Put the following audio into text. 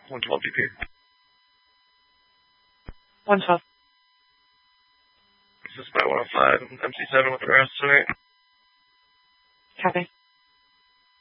112 DP. 112. This is my 105 MC7 with the rest tonight. Copy.